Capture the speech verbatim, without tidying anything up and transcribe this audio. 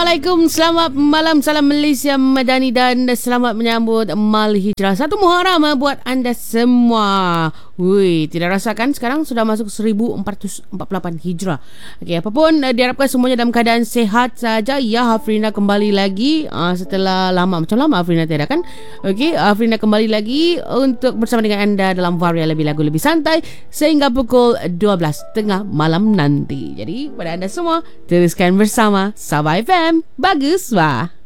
Assalamualaikum, selamat malam, salam Malaysia Madani dan selamat menyambut Mal Hijrah satu Muharram buat anda semua. Wui, tidak rasakan sekarang sudah masuk seribu empat ratus empat puluh lapan Hijrah. Okey, apapun diharapkan semuanya dalam keadaan sehat saja. Ya, Hafrina kembali lagi uh, setelah lama, macam lama Hafrina tiada kan. Okey, Hafrina kembali lagi untuk bersama dengan anda dalam Varia lebih lagu lebih santai sehingga pukul dua belas tengah malam nanti. Jadi, pada anda semua teruskan bersama Sabah F M. Bagus, wah.